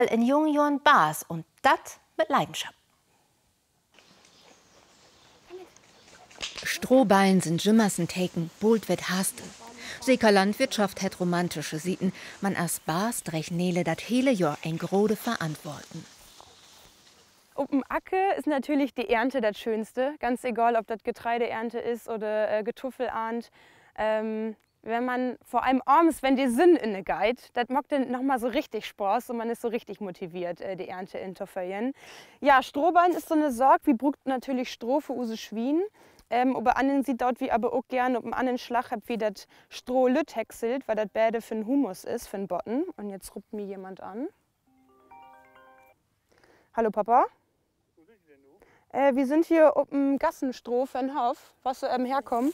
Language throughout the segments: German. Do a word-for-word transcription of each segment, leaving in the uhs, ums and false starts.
In jungen Jahren Bas und das mit Leidenschaft. Strohballen sind Jimmersen Taken, Bolt wird Haste. Seker Landwirtschaft hat romantische Sieten, man as Bas drech Nele dat hele Jahr ein grode verantworten. Auf dem Acker ist natürlich die Ernte das Schönste, ganz egal, ob das Getreideernte ist oder äh, Getuffelernt. Ähm, wenn man vor allem abends, wenn die Sinn inne geht, das macht dann noch mal so richtig Spaß und man ist so richtig motiviert, äh, die Ernte in Toffeln. Ja, Strohballen ist so eine Sorge, wie brucht natürlich Stroh für use Schwien. Ähm, aber anderen sieht dort wie aber auch gerne, ob einen anderen Schlag hat, wie das Stroh lütt häckselt, weil das Bäde für den Humus ist, für den Botten. Und jetzt ruft mir jemand an. Hallo Papa? Wo sind Sie denn nun? Äh, wir sind hier auf dem Gassenstroh für den Hof. Was ähm, herkommen?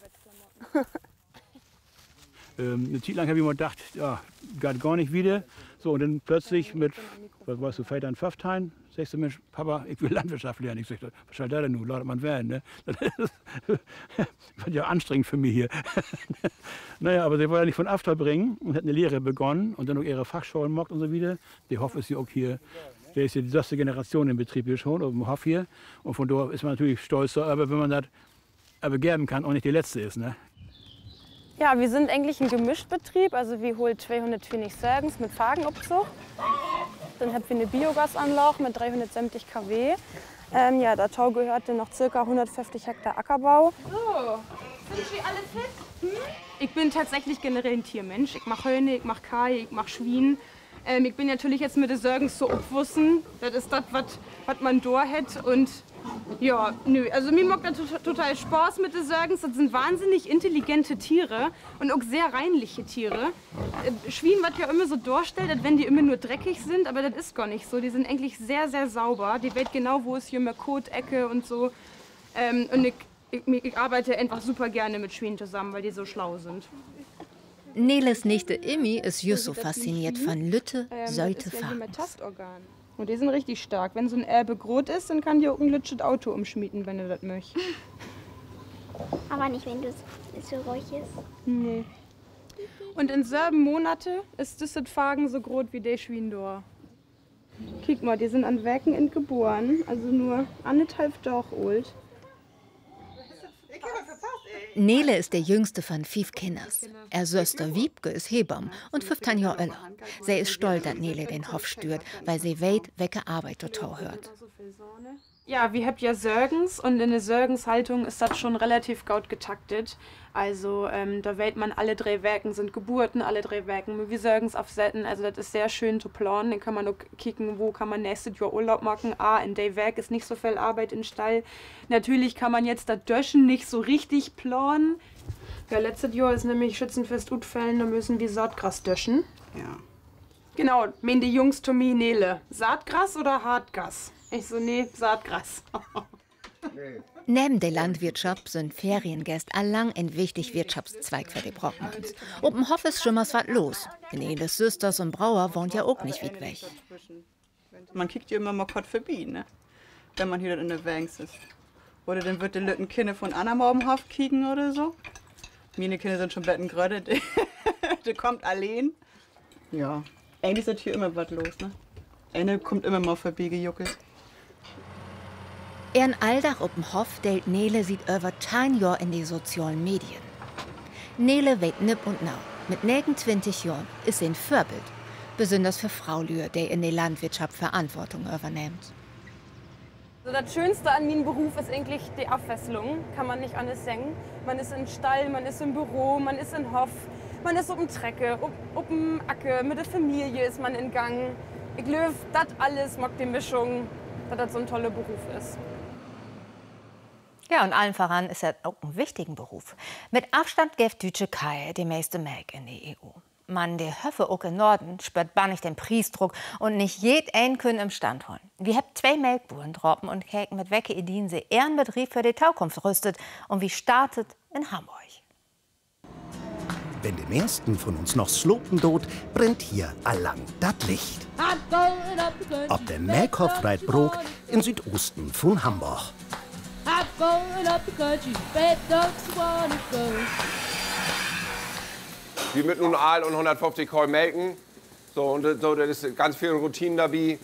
ähm, eine Zeit lang habe ich mir gedacht, ja, geht gar nicht wieder. So, und dann plötzlich mit, was weißt du, Väter und Pfafftein, sagst du, Mensch, Papa, ich will Landwirtschaft lernen. Ich sage, was soll das denn nun? Lautet man werden, ne? Das wird ja anstrengend für mich hier. Naja, aber sie wollen ja nicht von After bringen und hat eine Lehre begonnen und dann auch ihre Fachschule gemacht und so wieder. Die Hof ist ja auch hier, der ist ja die sechste Generation im Betrieb hier schon, auf dem Hof hier. Und von daher ist man natürlich stolzer, aber wenn man das aber gerben kann, auch nicht die letzte ist, ne? Ja, wir sind eigentlich ein Gemischtbetrieb, also wir holen zweihundertzwanzig Sägens mit Fagenabzug. Dann haben wir eine Biogasanlage mit dreihundertsiebzig Kilowatt. Ähm, ja, dazu gehört dann noch ca. hundertfünfzig Hektar Ackerbau. So, sind Sie alle fit? Hm? Ich bin tatsächlich generell ein Tiermensch. Ich mache Höne, ich mache Kai, ich mache Schwein. Ähm, ich bin natürlich jetzt mit den Sägens so aufwussen. Das ist das, was man da hat. Und ja, nö, also mir macht das total Spaß mit den Sägens. Das sind wahnsinnig intelligente Tiere und auch sehr reinliche Tiere. Äh, Schwein wird ja immer so dargestellt, als wenn die immer nur dreckig sind, aber das ist gar nicht so. Die sind eigentlich sehr, sehr sauber. Die weiß genau, wo ist hier mehr Kotecke und so. Ähm, und ich, ich, ich arbeite einfach super gerne mit Schweinen zusammen, weil die so schlau sind. Neles Nichte Immi ist just so fasziniert von Lütte, ähm, sollte ja fahren. Und die sind richtig stark. Wenn so ein Erbe groß ist, dann kann die auch ein lütsches Auto umschmieden, wenn du das möchtest. Aber nicht, wenn es so ruhig ist. Nee. Und in sieben Monaten ist das Fagen so groß wie der Schweindor. Guck mal, die sind an Werken geboren, also nur anderthalb Tage alt. Nele ist der jüngste von fünf Kinders. Er Söster Wiebke ist Hebamm und fünfzehn Jahre älter. Sie ist stolz, dass Nele den Hof stört, weil sie weiß, welche Arbeit total hört. Ja, wir habt ja Sörgens und in der Sörgenshaltung ist das schon relativ gut getaktet. Also ähm, da wählt man alle drei Werken sind Geburten, alle drei Werken wie Sörgens aufsetzen. Also das ist sehr schön zu planen. Dann kann man auch kicken, wo kann man nächstes Jahr Urlaub machen. Ah, in der Werk ist nicht so viel Arbeit im Stall. Natürlich kann man jetzt das Döschen nicht so richtig planen. Ja, letztes Jahr ist nämlich Schützenfest Utfällen, da müssen wir Saatgras döschen. Ja. Genau, meinen die Jungs Tommy Nele. Saatgras oder Hartgas? Ich so, nee, Saatgras. Neben der Landwirtschaft sind Feriengäste allang ein wichtiger Wirtschaftszweig für die Brockmanns. Auf dem Hof ist schon was los. Neles Süsters und Brauer wohnt ja auch nicht weit weg. Man kriegt ja immer mal Kott vorbei, ne? Wenn man hier in der Wangs ist. Oder dann wird die Lütten Kinder von Anna mal auf den Hof kicken oder so. Meine Kinder sind schon betten gerade, die, die kommt allein. Ja, eigentlich ist hier immer was los, ne? Eine kommt immer mal vorbei gejuckelt. Ihren Alldach auf dem Hof delt Nele sieht über zehn Jahre in die sozialen Medien. Nele weht nipp und nau. Mit neunundzwanzig Jahren ist sie ein Vorbild. Besonders für Fraulühe, der in der Landwirtschaft Verantwortung übernimmt. Also das Schönste an meinem Beruf ist eigentlich die Abwechslung, kann man nicht anders sagen. Man ist im Stall, man ist im Büro, man ist im Hof, man ist auf dem Trecke, auf, auf dem Acker, mit der Familie ist man in Gang. Ich glaube, das alles mag die Mischung, dass das so ein toller Beruf ist. Ja, und allen voran ist er auch ein wichtiger Beruf. Mit Abstand gibt Deutsche Kai die meiste Melk in der E U. Man, der Höfe auch im Norden spürt bannig den Preisdruck und nicht jed ein können im Stand holen. Wir haben zwei Melkburen droppen und käken mit welche Ideen sie ihren Betrieb für die Zukunft rüstet und wie startet in Hamburg. Wenn dem ersten von uns noch slopen dot, brennt hier allang das Licht. Ob der Melkhofreitbrok in Südosten von Hamburg. Wir mit nun Aal und hundertfünfzig Koi melken. So, und so, das ist ganz viel Routine dabei.